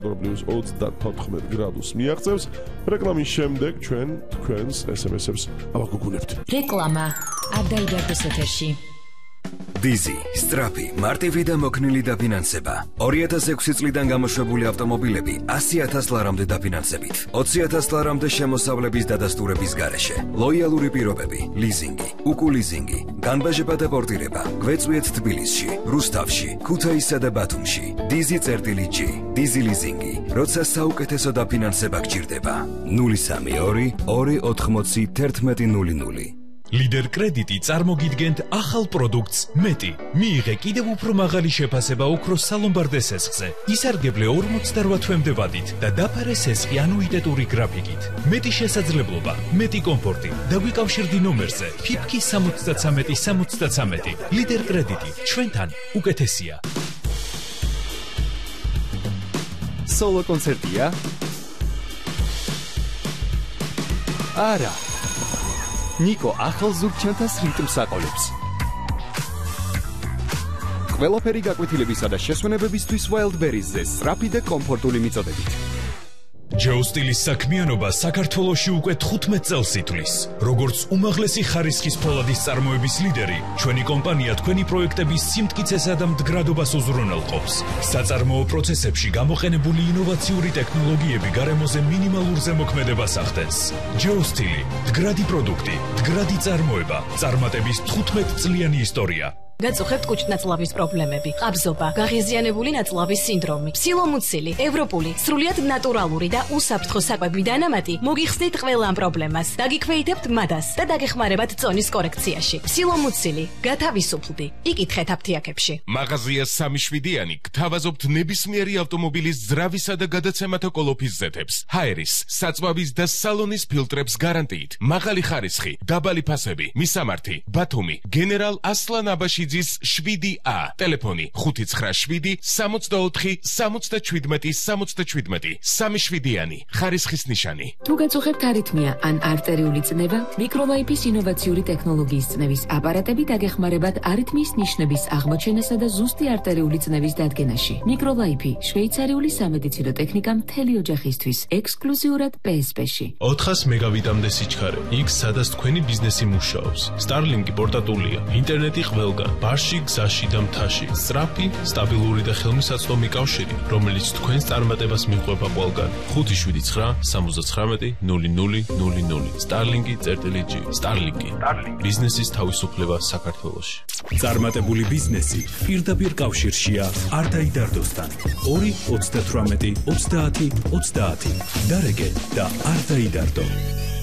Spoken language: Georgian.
Plus 34 გრადუსს მიაღწევს. რეკლამის შემდეგ ჩვენ თქვენს SMS-ებს ავაგუგუნებთ. რეკლამა არ დაიდარდოს ეთერში. Dizzy, სწრაფი, მარტივი და მოქნილი დაფინანსება. 2006 წლიდან გამოშვებული ავტომობილები 100,000 ლარამდე დაფინანსებით. 20,000 ლარამდე შემოსავლების დადასტურების გარეშე. ლოიალური პირობები, ლიზინგი, უკულიზინგი, განბაჟება და პორტირება. გვეწვიეთ თბილისში, რუსთავში, ქუთაისსა და ბათუმში. Dizzy.G, Dizzy ლიზინგი. როცა საუკეთესო დაფინანსება გჭირდება. 032 280 1100. Lider კრედიტი წარმოგიდგენთ ახალ პროდუქტს მეტი. მიიღე კიდევ უფრო მაღალი შეფასება ოქროს სალომბარდე სესხზე. ისარგებლე 48 თვემდე ვადით და დაფარე სესხი ანუიტეტური გრაფიკით. მეტი შესაძლებლობა, მეტი კომფორტი. დაგვიკავშირდი ნომერზე ფიფკი 73 Lider კრედიტი ჩვენთან უკეთესია. Solo კონცერტია? არა. Niko ახალ ზურგჩანთას რიტმს აყოლებს. ყველაფერი გაკვეთილებისა და შესვენებებისთვის Wildberries-ზე სწრაფი და კომფორტული მიწოდებით. Joe სტილის საქმიანობა საქართველოში უკვე 15 წელს ითვლის. როგორც უმაღლესი ხარისხის ფოლადის წარმოების ლიდერი, ჩვენი კომპანია თქვენი პროექტების სიმტკიცესა და მდგრადობას უზრუნველყოფს. საწარმოო პროცესებში გამოყენებული ინოვაციური ტექნოლოგიები გარემოზე მინიმალურ ზემოქმედებას ახდენს. Joe სტილი, მდგრადი პროდუქტი, მდგრადი წარმოება, წარმატების 15 წლიანი ისტორია. გაწუხებთ კუჭნაწლავის პრობლემები, ყაბზობა, გაღიზიანებული ნაწლავის სინდრომი, ფსილომუცილი, ევროპული, სრულიად ნატურალური და უსაფრთხო საკვები დანამატი მოგიხსნით ყველა ამ პრობლემას. დაგიქვეითებთ მადას და დაგეხმარებათ წონის კორექციაში. ფსილომუცილი, გათავისუფლდი. იკითხეთ აფთიაქებში. მაღაზია 3-7-იანი გთავაზობთ ნებისმიერი ავტომობილის ძრავისა და გადაცემათა კოლოფის ზეთებს, ჰაერის, საწვავის და სალონის ფილტრებს გარანტიით. მაღალი ხარისხი, დაბალი ფასები, მისამართი, ბათუმი, გენერალ ასლან აბაშიძის 7A, ტელეფონი 597 64 77 77, 3-7-იანი, ხარისხის ნიშანი. თუ გაწუხებთ არითმია ან არტერიული წნევა, მიკროლაიფის ინოვაციური ტექნოლოგიის წნევის აპარატები დაგეხმარებათ არითმიის ნიშნების აღმოჩენასა და ზუსტი არტერიული წნევის დადგენაში. მიკროლაიფი, შვეიცარიული სამედიცინო ტექნიკა მთელი ოჯახისთვის, ექსკლუზიურად PSP-ში. 400 მეგავიტამდე სიჩქარე, იქ სადაც თქვენი ბიზნესი მუშაობს. Starlink-ი პორტატულია, ინტერნეტი ყველგან, ბარში, გზაში და მთაში. სწრაფი, სტაბილური და ხელმისაწვდომი კავშირი, რომელიც თქვენს წარმატებას მიყვება ყველგან. 579 79 0000. Starlink.G. Starlink-ი. ბიზნესის თავისუფლება საქართველოში. წარმატებული ბიზნესი პირდაპირ კავშირშია არ დაიდარდოსთან. 2 38 30 30. დარეგე და არ დაიდარდო.